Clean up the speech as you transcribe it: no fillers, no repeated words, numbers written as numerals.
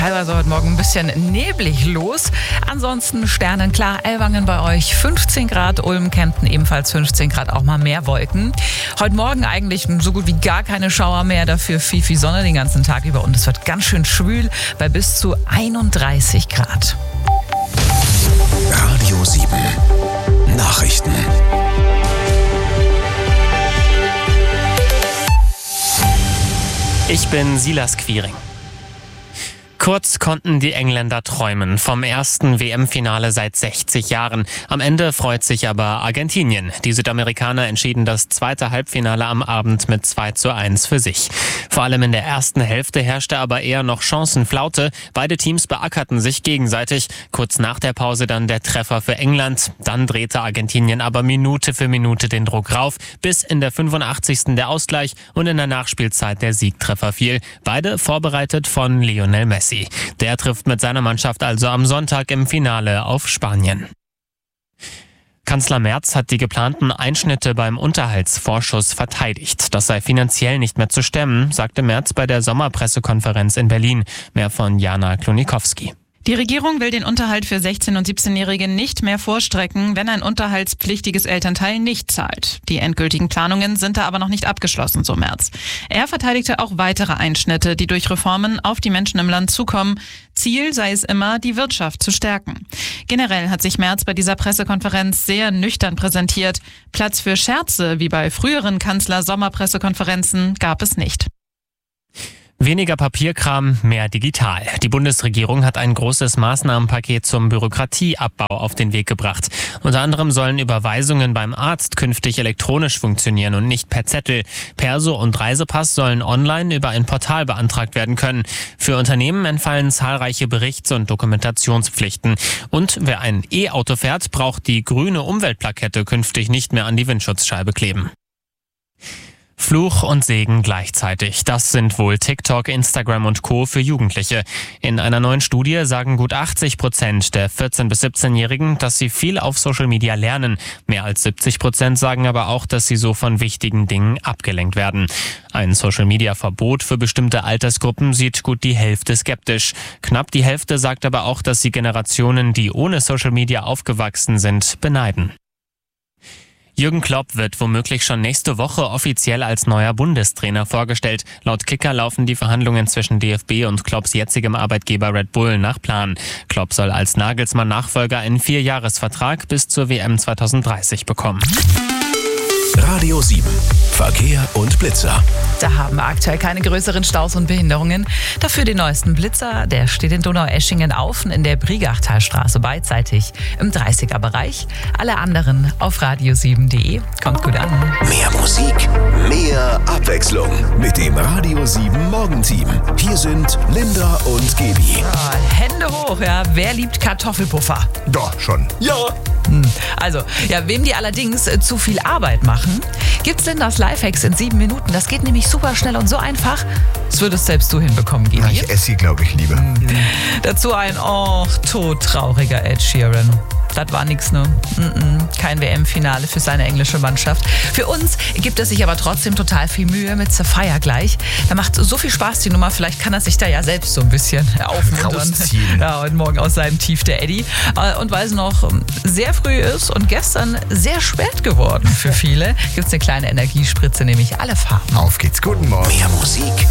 teilweise heute Morgen ein bisschen neblig los. Ansonsten sternenklar, Ellwangen bei euch 15 Grad, Ulm, Kempten ebenfalls 15 Grad, auch mal mehr Wolken. Heute Morgen eigentlich so gut wie gar keine Schauer mehr, dafür viel Sonne den ganzen Tag über und es wird ganz schön schwül bei bis zu 31 Grad. Radio 7 Nachrichten. Ich bin Silas Quiring. Kurz konnten die Engländer träumen vom ersten WM-Finale seit 60 Jahren. Am Ende freut sich aber Argentinien. Die Südamerikaner entschieden das zweite Halbfinale am Abend mit 2:1 für sich. Vor allem in der ersten Hälfte herrschte aber eher noch Chancenflaute. Beide Teams beackerten sich gegenseitig. Kurz nach der Pause dann der Treffer für England. Dann drehte Argentinien aber Minute für Minute den Druck rauf, bis in der 85. der Ausgleich und in der Nachspielzeit der Siegtreffer fiel. Beide vorbereitet von Lionel Messi. Der trifft mit seiner Mannschaft also am Sonntag im Finale auf Spanien. Kanzler Merz hat die geplanten Einschnitte beim Unterhaltsvorschuss verteidigt. Das sei finanziell nicht mehr zu stemmen, sagte Merz bei der Sommerpressekonferenz in Berlin. Mehr von Jana Klonikowski. Die Regierung will den Unterhalt für 16- und 17-Jährige nicht mehr vorstrecken, wenn ein unterhaltspflichtiges Elternteil nicht zahlt. Die endgültigen Planungen sind da aber noch nicht abgeschlossen, so Merz. Er verteidigte auch weitere Einschnitte, die durch Reformen auf die Menschen im Land zukommen. Ziel sei es immer, die Wirtschaft zu stärken. Generell hat sich Merz bei dieser Pressekonferenz sehr nüchtern präsentiert. Platz für Scherze, wie bei früheren Kanzler-Sommerpressekonferenzen, gab es nicht. Weniger Papierkram, mehr digital. Die Bundesregierung hat ein großes Maßnahmenpaket zum Bürokratieabbau auf den Weg gebracht. Unter anderem sollen Überweisungen beim Arzt künftig elektronisch funktionieren und nicht per Zettel. Perso und Reisepass sollen online über ein Portal beantragt werden können. Für Unternehmen entfallen zahlreiche Berichts- und Dokumentationspflichten. Und wer ein E-Auto fährt, braucht die grüne Umweltplakette künftig nicht mehr an die Windschutzscheibe kleben. Fluch und Segen gleichzeitig. Das sind wohl TikTok, Instagram und Co. für Jugendliche. In einer neuen Studie sagen gut 80% der 14- bis 17-Jährigen, dass sie viel auf Social Media lernen. Mehr als 70% sagen aber auch, dass sie so von wichtigen Dingen abgelenkt werden. Ein Social-Media-Verbot für bestimmte Altersgruppen sieht gut die Hälfte skeptisch. Knapp die Hälfte sagt aber auch, dass sie Generationen, die ohne Social Media aufgewachsen sind, beneiden. Jürgen Klopp wird womöglich schon nächste Woche offiziell als neuer Bundestrainer vorgestellt. Laut Kicker laufen die Verhandlungen zwischen DFB und Klopps jetzigem Arbeitgeber Red Bull nach Plan. Klopp soll als Nagelsmann-Nachfolger einen 4-Jahres-Vertrag bis zur WM 2030 bekommen. Radio 7 Verkehr und Blitzer. Da haben wir aktuell keine größeren Staus und Behinderungen. Dafür den neuesten Blitzer, der steht in Donaueschingen-Aufen in der Brigachtalstraße beidseitig im 30er-Bereich. Alle anderen auf radio7.de. Kommt gut an. Mehr Musik, mehr Abwechslung mit dem Radio 7 Morgenteam. Hier sind Linda und Gaby. Hände hoch, ja. Wer liebt Kartoffelpuffer? Doch, schon. Ja. Also, ja, wem die allerdings zu viel Arbeit machen, gibt's Lindas Lifehacks in 7 Minuten. Das geht nämlich super schnell und so einfach. Das würdest selbst du hinbekommen, Gaby. Na, ich esse sie, glaube ich, lieber. Dazu ein todtrauriger Ed Sheeran. Das war nix, ne? Kein WM-Finale für seine englische Mannschaft. Für uns gibt es sich aber trotzdem total viel Mühe mit Sapphire gleich. Da macht so viel Spaß die Nummer. Vielleicht kann er sich da ja selbst so ein bisschen aufmuntern. Rausziehen. Ja, heute Morgen aus seinem Tief, der Eddie. Und weil es noch sehr früh ist und gestern sehr spät geworden für viele, gibt es eine kleine Energiespritze, nämlich alle Farben. Auf geht's, guten Morgen. Mehr Musik,